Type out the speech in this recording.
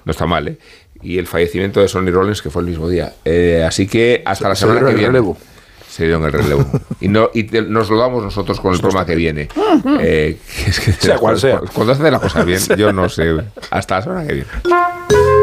No está mal, ¿eh? Y el fallecimiento de Sonny Rollins, que fue el mismo día. Así que hasta la semana que viene. Relevo. Se dio en el relevo. Nos lo damos nosotros con el programa que viene. Sea cual sea. Cuando hace la cosa bien, yo no sé. Hasta la semana que viene.